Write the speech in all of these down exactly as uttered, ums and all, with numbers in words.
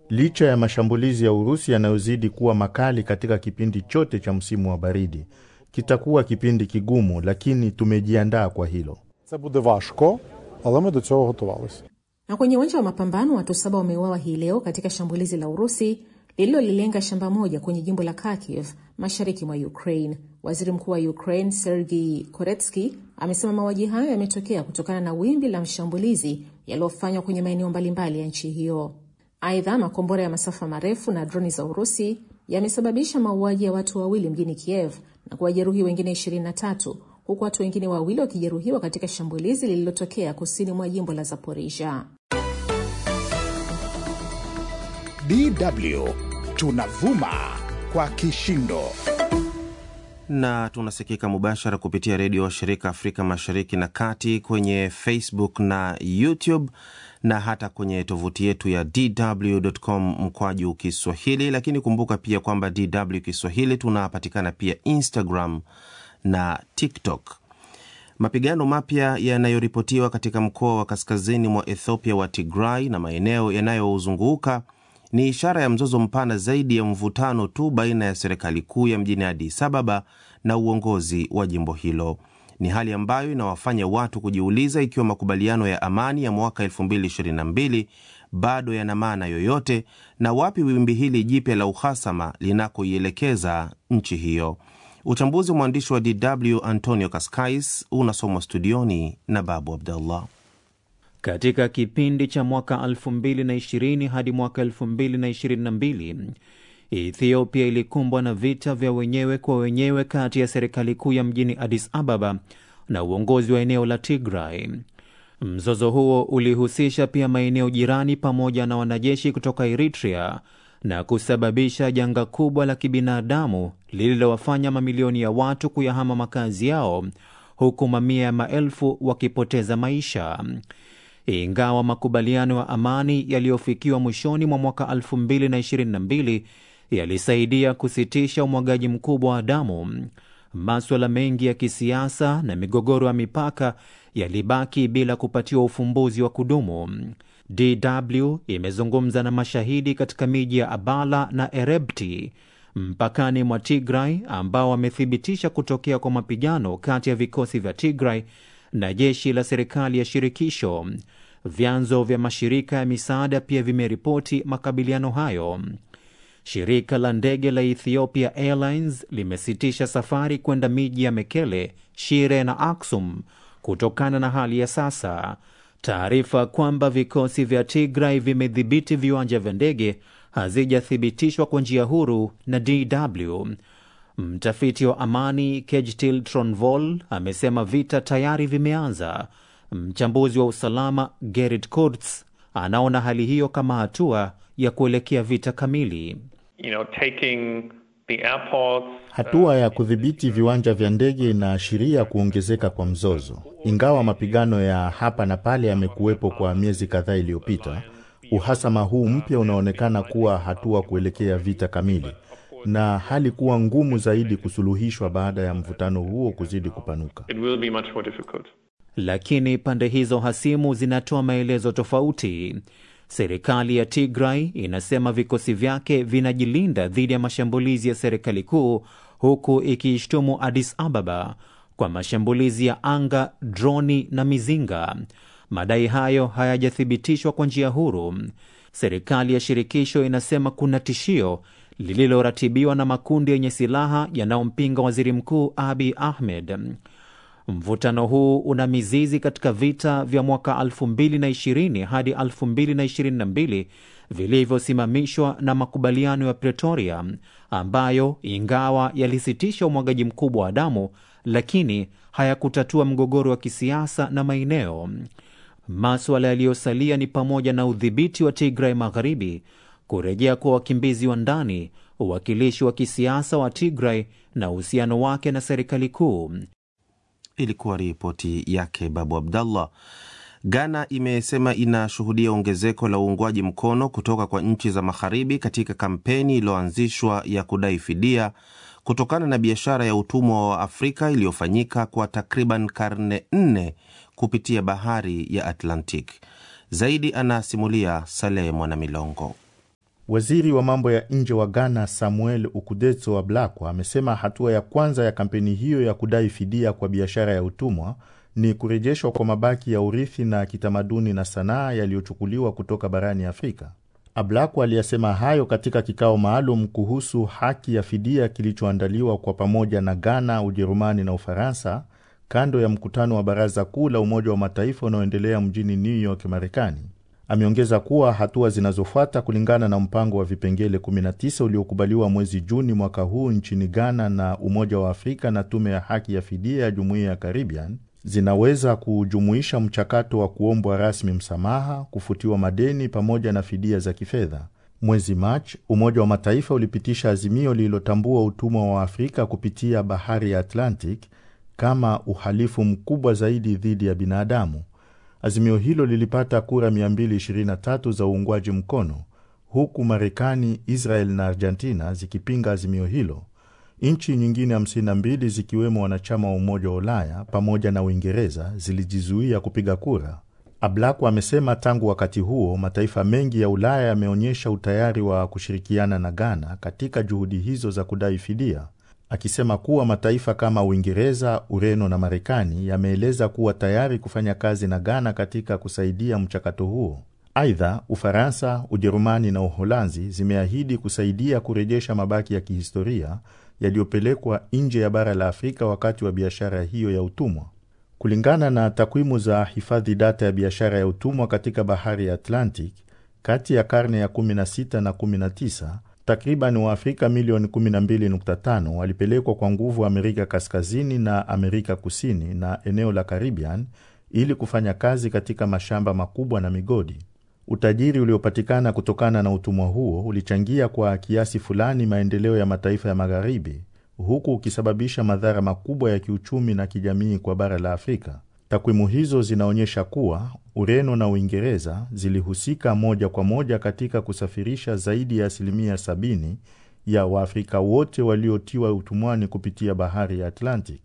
Licha ya mashambulizi ya Urusi yanayozidi kuwa makali katika kipindi chote cha msimu wa baridi, kitakuwa kipindi kigumu, lakini tumejiandaa kwa hilo. Це буде важко, але ми до цього готувалися. Na kwenye uwanja wa mapambano, watu saba wameuawa hii leo katika shambulizi la Urusi lililolilenga shamba moja kwenye jimbo la Kharkiv, mashariki mwa Ukraine. Waziri Mkuu wa Ukraine, Sergei Koretsky, amesema mauaji hayo yametokea kutokana na wimbi la mashambulizi yaliyofanywa kwenye maeneo mbalimbali ya nchi hiyo. Aidha, makombora ya masafa marefu na droni za Urusi yamesababisha mauaji ya watu wawili mjini Kiev na kuwajeruhi wengine ishirini na tatu, huku watu wengine wawili wakijeruhiwa katika shambulizi lililotokea kusini mwa jimbo la Zaporizhia. D W tunavuma kwa kishindo. Na tunasikika mubashara kupitia redio shirika Afrika Mashariki na Kati, kwenye Facebook na YouTube, na hata kwenye tovuti yetu ya d w dot com mkwaju Kiswahili. Lakini kumbuka pia kwamba D W Kiswahili tunapatikana pia Instagram na TikTok. Mapigano mapya yanayoripotiwa katika mkoa wa kaskazini mwa Ethiopia wa Tigray na maeneo yanayozunguka ni ishara ya mzozo mpana zaidi ya mvutano tu baina ya serikali kuu ya mjini Addis Ababa na uongozi wa jimbo hilo. Ni hali ambayo inawafanya watu kujiuliza ikiwa makubaliano ya amani ya mwaka elfu mbili ishirini na mbili bado yana maana yoyote, na wapi wimbi hili jipya la uhasama linakoielekeza nchi hiyo. Uchambuzi wa mwandishi wa D W Antonio Cascais unasomwa studioni na Babu Abdallah. Katika kipindi cha mwaka elfu mbili na ishirini hadi mwaka elfu mbili na ishirini na mbili, Ethiopia ilikumbwa na vita vya wenyewe kwa wenyewe kati ya serikali kuu ya mjini Addis Ababa na uongozi wa eneo la Tigray. Mzozo huo ulihusisha pia maeneo jirani pamoja na wanajeshi kutoka Eritrea na kusababisha janga kubwa la kibinadamu lililowafanya mamilioni ya watu kuyahama makazi yao, huku mamia ya maelfu wakipoteza maisha. Ingawa makubaliano ya amani yaliyofikiwa mwishoni mwa mwaka elfu mbili na ishirini na mbili yalisaidia kusitisha umwagaji mkubwa wa damu, masuala mengi ya kisiasa na migogoro ya mipaka yalibaki bila kupatiwa ufumbuzi wa kudumu. D W imezungumza na mashahidi katika miji ya Abala na Erebti mpakani mwa Tigray, ambao wamethibitisha kutokea kwa mapigano kati ya vikosi vya Tigray na jeshi la serikali ya shirikisho. Vyanzo vya mashirika ya misaada pia vimeripoti makabiliano hayo. Shirika la ndege la Ethiopia Airlines limesitisha safari kwenda miji ya Mekele, Shire na Aksum kutokana na hali ya sasa. Taarifa kwamba vikosi vya Tigray vimedhibiti viwanja vya ndege hazijathibitishwa kwa njia huru na D W. Mtafiti wa amani Kejtil Tronvol amesema vita tayari vimeanza. Mchambuzi wa usalama Gerrit Kurtz anaona hali hiyo kama hatua ya kuelekea vita kamili. You know, taking the airports, hatua ya kudhibiti viwanja vya ndege inaashiria kuongezeka kwa mzozo. Ingawa mapigano ya hapa na pale yamekuwepo kwa miezi kadhaa iliyopita, uhasama huu mpya unaonekana kuwa hatua kuelekea vita kamili, na hali kuwa ngumu zaidi kusuluhishwa baada ya mvutano huo kuzidi kupanuka. It will be much more difficult. Lakini pande hizo hasimu zinatoa maelezo tofauti. Serikali ya Tigray inasema vikosi vyake vinajilinda dhidi ya mashambulizi ya serikali kuu, huku ikiishtumu Addis Ababa kwa mashambulizi ya anga, droni na mizinga. Madai hayo hayajathibitishwa kwa njia huru. Serikali ya shirikisho inasema kuna tishio lililoratibiwa na makundi yenye silaha yanayompinga waziri mkuu Abiy Ahmed. Mvutano huu una mizizi katika vita vya mwaka elfu mbili na ishirini hadi elfu mbili na ishirini na mbili vilivyosimamishwa na makubaliano ya Pretoria, ambayo ingawa yalisitisha umwagaji mkubwa wa damu, lakini hayakutatua mgogoro wa kisiasa na maeneo. Masuala yaliyosalia ni pamoja na udhibiti wa Tigray Magharibi, kurejea kwa wakimbizi wa ndani, uwakilishi wa kisiasa wa Tigray na uhusiano wake na serikali kuu. Ilikuwa ripoti yake Babu Abdallah. Ghana imesema inashuhudia ongezeko la uungwaji mkono kutoka kwa nchi za magharibi katika kampeni iliyoanzishwa ya kudai fidia kutokana na biashara ya utumwa wa Afrika iliyofanyika kwa takriban karne nne kupitia bahari ya Atlantic. Zaidi anasimulia Saleh Mwanamilongo. Waziri wa mambo ya nje wa Ghana Samuel Okudzeto Ablakwa amesema hatua ya kwanza ya kampeni hiyo ya kudai fidia kwa biashara ya utumwa ni kurejeshwa kwa mabaki ya urithi na kitamaduni na sanaa yaliyochukuliwa kutoka barani Afrika. Ablakwa aliyasema hayo katika kikao maalum kuhusu haki ya fidia kilichoandaliwa kwa pamoja na Ghana, Ujerumani na Ufaransa kando ya mkutano wa Baraza Kuu la Umoja wa Mataifa unaoendelea mjini New York, Marekani. Ameongeza kuwa hatua zinazofuata kulingana na mpango wa vipengele kumi na tisa uliokubaliwa mwezi Juni mwaka huu nchini Ghana na Umoja wa Afrika na Tume ya Haki ya Fidia ya Jumuiya ya Caribbean zinaweza kujumuisha mchakato wa kuombwa rasmi msamaha, kufutiwa madeni pamoja na fidia za kifedha. Mwezi Machi, Umoja wa Mataifa ulipitisha azimio lililotambua utumwa wa Afrika kupitia bahari ya Atlantic kama uhalifu mkubwa zaidi dhidi ya binadamu. Azimio hilo lilipata kura mia mbili ishirini na tatu za uungwaji mkono, huku Marekani, Israel na Argentina zikipinga azimio hilo. Nchi nyingine hamsini na mbili zikiwemo wanachama wa Umoja wa Ulaya pamoja na Uingereza zilijizuia kupiga kura. Ablakwa amesema tangu wakati huo mataifa mengi ya Ulaya yameonyesha utayari wa kushirikiana na Ghana katika juhudi hizo za kudai fidia, akisema kuwa mataifa kama Uingereza, Ureno na Marekani yameeleza kuwa tayari kufanya kazi na Ghana katika kusaidia mchakato huo. Aidha, Ufaransa, Ujerumani na Uholanzi zimeahidi kusaidia kurejesha mabaki ya kihistoria yaliyopelekwa nje ya bara la Afrika wakati wa biashara hiyo ya utumwa. Kulingana na takwimu za hifadhi data ya biashara ya utumwa katika bahari ya Atlantic, kati ya karne ya kumi na sita na kumi na tisa, takriban Waafrika milioni kumi na mbili nukta tano walipelekwa kwa nguvu Amerika Kaskazini na Amerika Kusini na eneo la Caribbean ili kufanya kazi katika mashamba makubwa na migodi. Utajiri uliopatikana kutokana na utumwa huo ulichangia kwa kiasi fulani maendeleo ya mataifa ya magharibi, huku ukisababisha madhara makubwa ya kiuchumi na kijamii kwa bara la Afrika. Takwimu hizo zinaonyesha kuwa Ureno na Uingereza zilihusika moja kwa moja katika kusafirisha zaidi ya asilimia sabini ya Waafrika wote waliotiwa utumwani kupitia bahari ya Atlantic.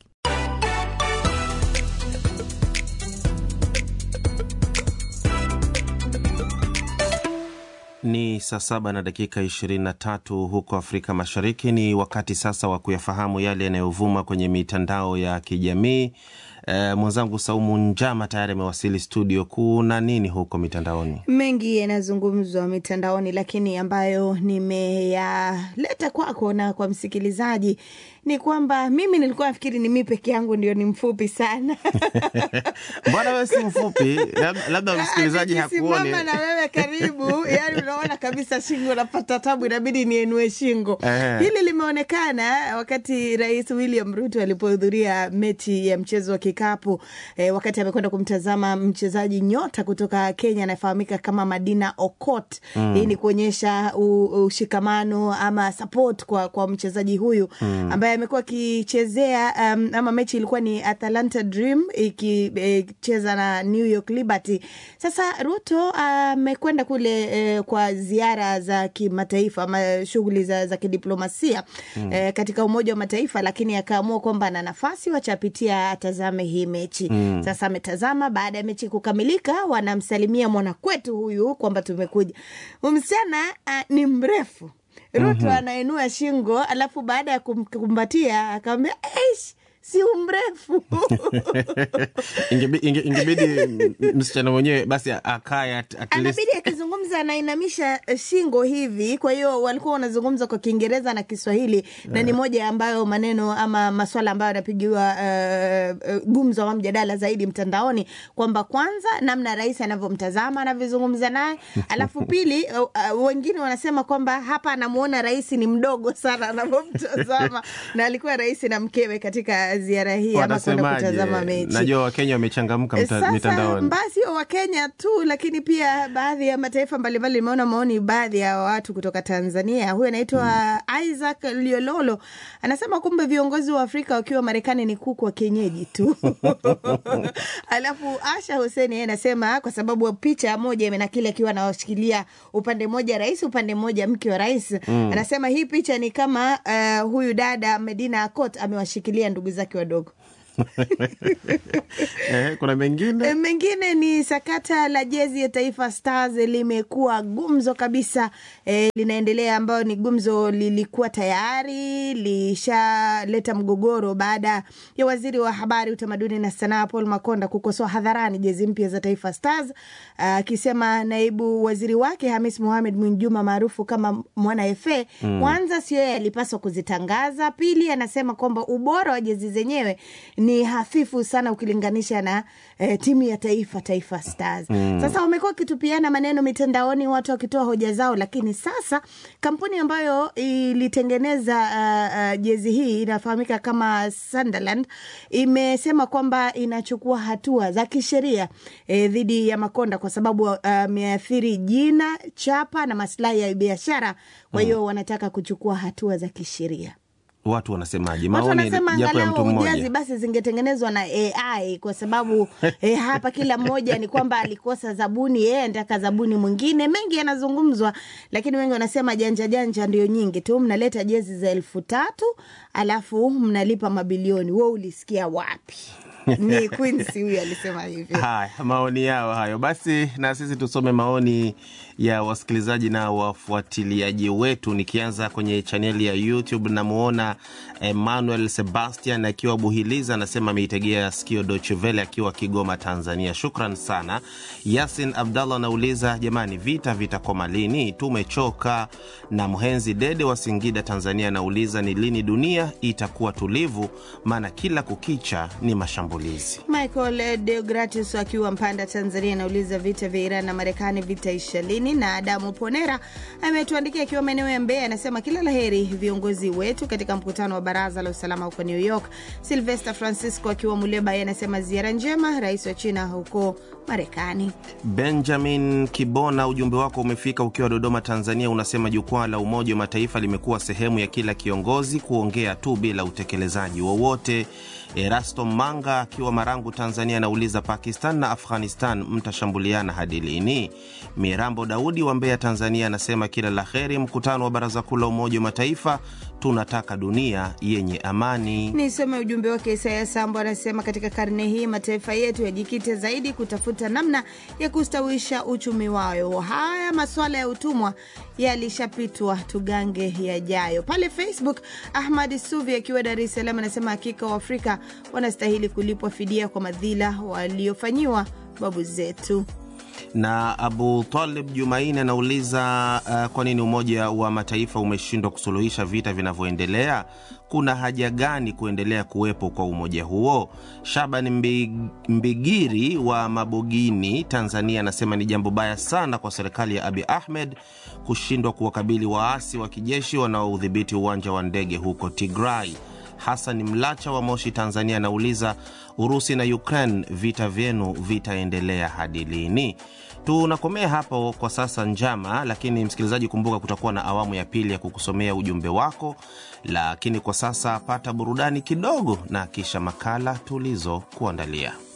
Ni saa saba na dakika ishirini na tatu huko Afrika Mashariki. Ni wakati sasa wa kuyafahamu yale yanayovuma kwenye mitandao ya kijamii. E, mwenzangu Saumu Njama tayari amewasili studio. Kuna nini huko mitandaoni? Mengi yanazungumzwa mitandaoni, lakini ambayo nimeyaleta kwako na kwa msikilizaji ni kwamba mimi nilikuwa nafikiri ni mimi peke yangu ndio ni mfupi sana. Mbona wewe si mfupi? Labda msikilizaji hakuone. Mama na wewe karibu, yani unaona kabisa shingo napata tabu, inabidi nienue shingo. Hili limeonekana wakati Rais William Ruto alipohudhuria mechi ya mchezo wa kikapu, eh, wakati amekwenda kumtazama mchezaji nyota kutoka Kenya anayefahamika kama Madina Okot. Mm. Hii ni kuonyesha ushikamano ama support kwa kwa mchezaji huyu mm. ambaye amekuwa akichezea um, ama mechi ilikuwa ni Atalanta Dream ikicheza e, na New York Liberty. Sasa Ruto amekwenda uh, kule uh, kwa ziara za kimataifa ama shughuli za, za kidiplomasia mm. uh, katika Umoja wa Mataifa, lakini akaamua kwamba ana nafasi wachapitia atazame hii mechi. Mm. Sasa ametazama, baada ya mechi kukamilika wanamsalimia mwanakwetu huyu kwamba tumekuja. Msichana uh, ni mrefu. Ruto mm-hmm. anainua shingo, alafu baada ya kumkumbatia akamwambia, "Eish, si mrefu." Ingebidi inge, inge msichana mwenyewe basi akae at, at anabidi akizungumza anainamisha shingo hivi. Kwa hiyo walikuwa wanazungumza kwa Kiingereza na Kiswahili yeah. na ni moja ambayo maneno ama maswala ambayo yanapigiwa uh, uh, gumzo wa mjadala zaidi mtandaoni, kwamba kwanza namna rais anavyomtazama anavizungumza naye, alafu pili uh, uh, wengine wanasema kwamba hapa anamuona rais ni mdogo sana anavyomtazama na alikuwa rais na mkewe katika ziara hii ama kwenda kutazama mechi. Najua Wakenya wamechangamka mta, mitandaoni. Sasa basi wa Kenya tu, lakini pia baadhi ya mataifa mbalimbali limeona maoni baadhi ya watu kutoka Tanzania. Huyu anaitwa hmm. Isaac Liololo anasema kumbe viongozi wa Afrika wakiwa Marekani ni kuku wa kienyeji tu. Alafu Asha Hussein yeye anasema kwa sababu picha moja imenakili akiwa anawashikilia upande mmoja rais upande mmoja mke wa rais. Hmm. Anasema hii picha ni kama uh, huyu dada Medina Akot amewashikilia ndugu zake wadogo. eh, kuna mengine? E, mengine ni sakata la jezi ya Taifa Stars limekuwa gumzo kabisa. E, linaendelea ambayo ni gumzo lilikuwa tayari lishaleta mgogoro baada ya waziri wa habari, utamaduni na sanaa Paul Makonda kukosoa hadharani jezi mpya za Taifa Stars, akisema naibu waziri wake Hamis Mohamed Mwinjuma maarufu kama Mwana F A mm. Kwanza sio yeye alipaswa kuzitangaza. Pili, anasema kwamba ubora wa jezi zenyewe ni hafifu sana ukilinganisha na eh, timu ya taifa Taifa Stars. Mm. Sasa wamekuwa kitupiana maneno mitandaoni, watu wakitoa hoja zao, lakini sasa kampuni ambayo ilitengeneza uh, uh, jezi hii inafahamika kama Sunderland imesema kwamba inachukua hatua za kisheria eh, dhidi ya Makonda kwa sababu ameathiri uh, jina, chapa na maslahi ya biashara. Kwa hiyo mm. wanataka kuchukua hatua za kisheria. Watu wanasemaje? Maoni japo ya mtu mmoja. Ujazi basi zingetengenezwa na A I kwa sababu eh, hapa kila mmoja ni kwamba alikosa zabuni, yeye anataka zabuni mwingine. Mengi yanazungumzwa, lakini wengi wanasema janja janja ndio nyingi tu. Mnaleta jezi za elfu tatu alafu mnalipa mabilioni. Wewe ulisikia wapi? Ni Quincy huyu alisema hivyo. Haya, maoni yao hayo. Basi na sisi tusome maoni ya wasikilizaji na wafuatiliaji wetu. Nikianza kwenye chaneli ya YouTube, namuona Emmanuel Sebastian akiwa Buhiliza, anasema ameitegea sikio Deutsche Welle akiwa Kigoma, Tanzania. Shukran sana. Yasin Abdallah anauliza, jamani, vita vitakoma lini? Tumechoka. Na Muhenzi Dede wa Singida, Tanzania, anauliza ni lini dunia itakuwa tulivu, maana kila kukicha ni mashambulizi. Michael Deogratis akiwa Mpanda, Tanzania, anauliza vita vya Iran na Marekani vitaisha lini? Na Adamu Ponera ametuandikia akiwa maeneo ya Mbeya, anasema kila laheri viongozi wetu katika mkutano wa Baraza la Usalama huko New York. Sylvester Francisco akiwa Muleba anasema ziara njema rais wa China huko Marekani. Benjamin Kibona, ujumbe wako umefika ukiwa Dodoma, Tanzania, unasema jukwaa la Umoja wa Mataifa limekuwa sehemu ya kila kiongozi kuongea tu bila utekelezaji wowote. Erasto Manga akiwa Marangu, Tanzania, anauliza Pakistan na Afghanistan mtashambuliana hadi lini? Mirambo Daudi wa Mbeya, Tanzania, anasema kila laheri mkutano wa Baraza Kuu la Umoja wa Mataifa, tunataka dunia yenye amani. Nisome ujumbe wake. Isaya Sambo anasema katika karne hii mataifa yetu yajikite zaidi kutafuta namna ya kustawisha uchumi wao. Haya masuala ya utumwa yalishapitwa, tugange yajayo. Pale Facebook, Ahmad Suvi akiwa Dar es Salaam anasema hakika wa Afrika wanastahili kulipwa fidia kwa madhila waliofanyiwa babu zetu. Na Abu Talib Jumaini anauliza uh, kwa nini Umoja wa Mataifa umeshindwa kusuluhisha vita vinavyoendelea? Kuna haja gani kuendelea kuwepo kwa umoja huo? Shaban Mbigiri wa Mabogini, Tanzania, anasema ni jambo baya sana kwa serikali ya Abiy Ahmed kushindwa kuwakabili waasi wa kijeshi wanaoudhibiti uwanja wa ndege huko Tigray. Hassan Mlacha wa Moshi, Tanzania, anauliza Urusi na Ukraine vita vyenu vitaendelea hadi lini? Tunakomea hapo kwa sasa njama, lakini msikilizaji, kumbuka kutakuwa na awamu ya pili ya kukusomea ujumbe wako. Lakini kwa sasa pata burudani kidogo na kisha makala tulizo kuandalia.